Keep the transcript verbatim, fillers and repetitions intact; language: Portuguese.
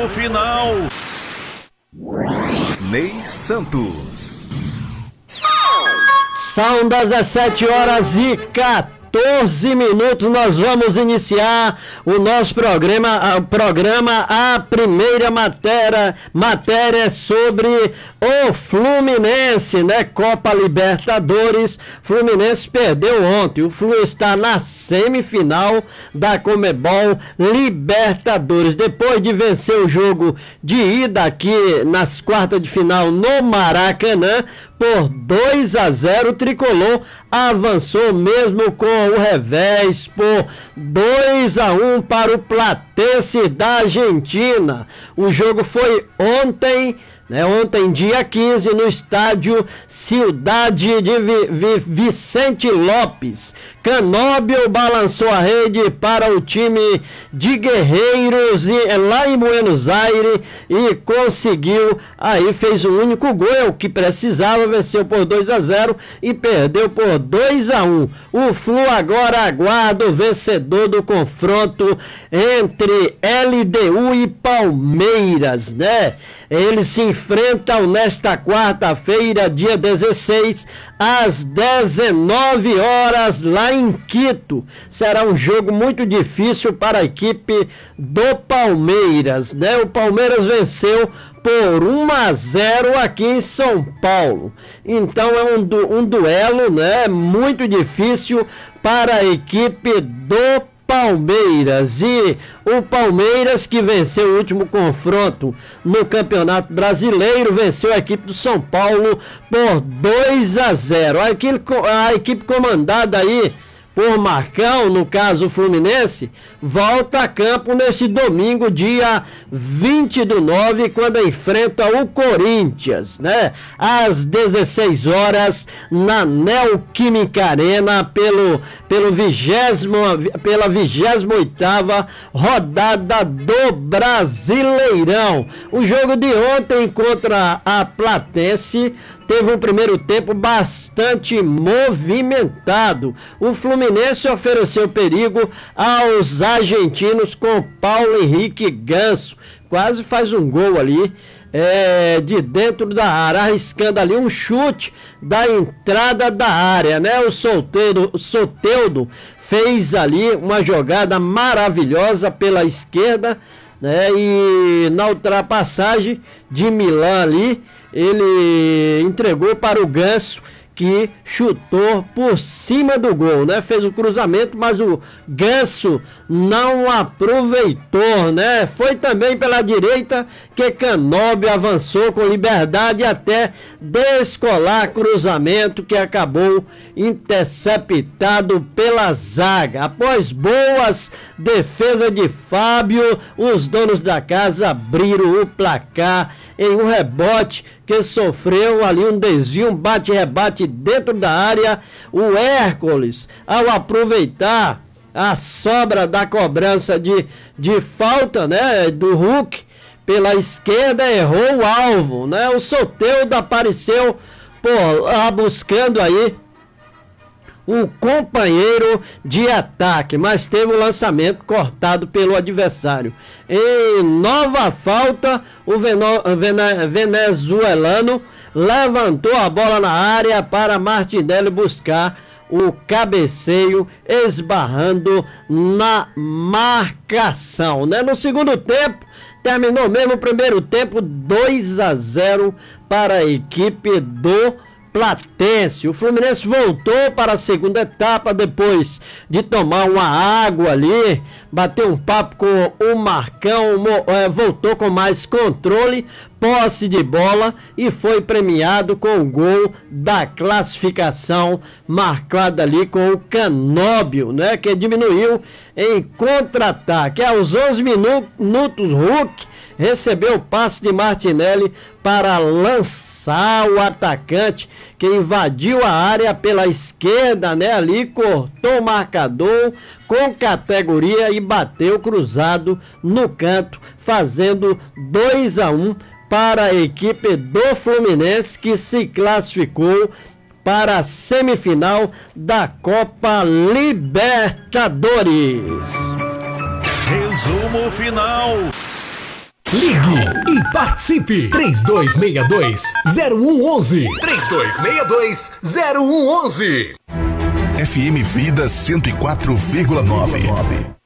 Resumo final. Ney Santos. São dezessete horas e quatorze minutos, nós vamos iniciar o nosso programa, o programa, a primeira matéria, matéria sobre o Fluminense, né? Copa Libertadores, Fluminense perdeu ontem, o Flu está na semifinal da Conmebol Libertadores, depois de vencer o jogo de ida aqui nas quartas de final no Maracanã, por dois a zero, o Tricolor avançou mesmo com o revés por dois a um para o Platense da Argentina. O jogo foi ontem, né, ontem dia quinze, no estádio Cidade de Vi- Vi- Vicente Lopes. Canóbio balançou a rede para o time de Guerreiros e, lá em Buenos Aires e conseguiu, aí fez o único gol, é o que precisava, venceu por dois a zero e perdeu por dois a um. O Flu agora aguarda o vencedor do confronto entre L D U e Palmeiras, né? Eles se enfrentam nesta quarta-feira, dia dezesseis, às dezenove horas, lá em Quito. Será um jogo muito difícil para a equipe do Palmeiras, né? O Palmeiras venceu por um a zero aqui em São Paulo. Então é um, du- um duelo, né, muito difícil para a equipe do Palmeiras. E o Palmeiras, que venceu o último confronto no Campeonato Brasileiro, venceu a equipe do São Paulo por dois a zero. A equipe, a equipe comandada aí por Marcão, no caso o Fluminense, volta a campo neste domingo, dia vinte do nove, quando enfrenta o Corinthians, né? Às dezesseis horas, na Neoquímica Arena, pelo, pelo vigésimo, pela vigésima oitava rodada do Brasileirão. O jogo de ontem contra a Platense teve um primeiro tempo bastante movimentado. O Fluminense ofereceu perigo aos argentinos com Paulo Henrique Ganso. Quase faz um gol ali, é, de dentro da área, arriscando ali um chute da entrada da área, né? O Soteldo, o Soteldo fez ali uma jogada maravilhosa pela esquerda, né? E na ultrapassagem de Milan ali, ele entregou para o Ganso, que chutou por cima do gol, né? Fez o cruzamento, mas o Ganso não aproveitou, né? Foi também pela direita que Canóbio avançou com liberdade até descolar cruzamento que acabou interceptado pela zaga. Após boas defesas de Fábio, os donos da casa abriram o placar em um rebote que sofreu ali um desvio, um bate-rebate dentro da área. O Hércules, ao aproveitar a sobra da cobrança de, de falta, né, do Hulk pela esquerda, errou o alvo, né? O Soteldo apareceu por lá buscando aí um companheiro de ataque, mas teve o lançamento cortado pelo adversário. Em nova falta, o veno, vene, venezuelano levantou a bola na área para Martinelli buscar o cabeceio, esbarrando na marcação, né? No segundo tempo, terminou mesmo o primeiro tempo, dois a zero para a equipe do Platense. O Fluminense voltou para a segunda etapa depois de tomar uma água ali, bateu um papo com o Marcão, voltou com mais controle, posse de bola e foi premiado com o gol da classificação, marcado ali com o Canóbio, né, que diminuiu em contra-ataque. Aos onze minutos, Hulk recebeu o passe de Martinelli para lançar o atacante, que invadiu a área pela esquerda, né? Ali cortou o marcador com categoria e bateu cruzado no canto, fazendo dois a um para a equipe do Fluminense, que se classificou para a semifinal da Copa Libertadores. Resumo final. Ligue e participe. três dois seis dois, zero um um um. três dois seis dois, zero um um um. F M Vida cento e quatro vírgula nove.